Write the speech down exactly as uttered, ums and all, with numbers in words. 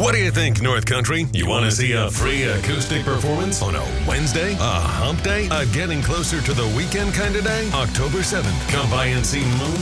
What do you think, North Country? You want to see a free acoustic performance on a Wednesday? A hump day? A getting closer to the weekend kind of day? October seventh, come by and see Moon